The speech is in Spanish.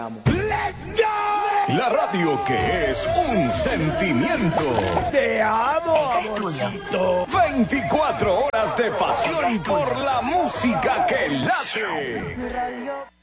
¡Let's go! La radio que es un sentimiento. Te amo, amorcito. 24 horas de pasión por la música que late.